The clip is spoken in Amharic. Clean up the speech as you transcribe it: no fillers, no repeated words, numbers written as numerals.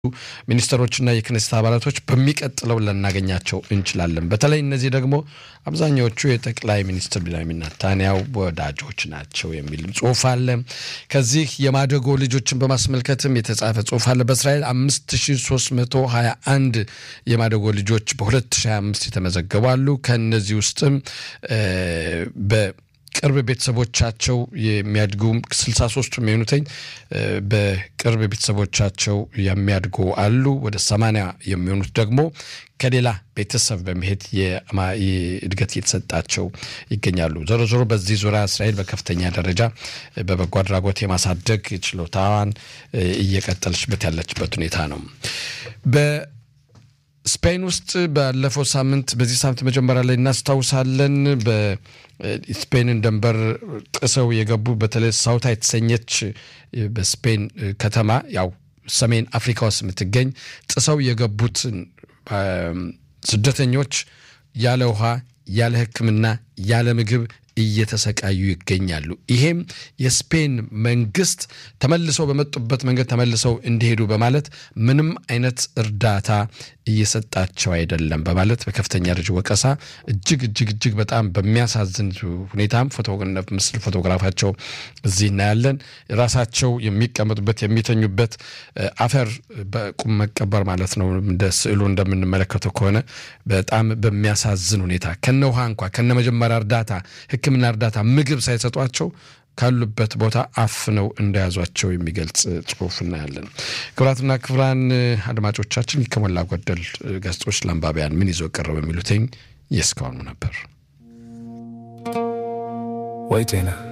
ሚኒስትሮችና የክኔሴት አባላቶች በሚቀጥለው ለናገኛቸው እንችላለን በተለይ እነዚህ ደግሞ አብዛኛዎቹ የጠቅላይ ሚኒስትር ቢንያሚን ኔታንያሁ ወዳጆች ናቸው የሚል ጽሁፍ አለ ከዚህ የማደጎ ልጆችን በማስመልከትም የተጻፈ ጽሁፍ አለ በእስራኤል 5321 የማደጎ ልጆች በ2025 የተመዘገቡ አሉ ከነዚህ ውስጥም በቅርብ ቤተሰቦቻቸው የሚያድጉ 63 የሚሆኑትኝ በቅርብ ቤተሰቦቻቸው የሚያድጉ አሉ ወደ 80 የሚሆኑት ደግሞ ከሌላ ቤተሰብ በመሄድ የእድገት የተሰጣቸው ይገኛሉ ዞሮ በዚህ ዙሪያ እስራኤል በከፍተኛ ደረጃ በበጎ አድራጎት የማሳደግ ችሎታዋን እየቀጠለችበት ያለችበት ሁኔታ ነው በስፔን ውስጥ ባለፈው ሳምንት በዚህ ሳምንት መጀመሪያ ላይ እናስታውሳለን በስፔንን ድንበር ጥሰው የገቡ በተለይ ሳውታ የተሰኘች በስፔን ከተማ ያው ሰሜን አፍሪካ ውስጥ የምትገኝ ጥሰው የገቡት ስደተኞች ያለ ውሃ ያለ ሕክምና ያለ ምግብ እየተሰቃዩ ይገኛሉ ይሄም የስፔን መንግስት ተመልሰው በመጡበት መንገድ ተመልሰው እንዲሄዱ በማለት ምንም አይነት እርዳታ እየሰጣቸው አይደለም በማለት በከፍተኛ ደረጃ ወቀሳ እጅግ በጣም በሚያሳዝን ሁኔታም ምስል ፎቶግራፋቸው እዚህ እናያለን ራሳቸው የሚቀመጡበት የሚተኙበት አፈር በቁም መቀበር ማለት ነው እንደ ስዕሉ እንደምንመለከተው ከሆነ በጣም በሚያሳዝን ሁኔታ ከነውሃ እንኳን ከነመጀመሪያ እርዳታ ሕክምና እርዳታ ምግብ ሳይሰጧቸው ካሉበት ቦታ አፍነው እንደያዟቸው የሚገልጽ ጽሁፍ እናያለን ክብራትና ክብራን አድማጮቻችን ከሞላ ጎደል ጋዜጦች ለአንባቢያን ምን ይዘው ቀረበ የሚሉትኝ የስካውኑ ነበር ወይቴና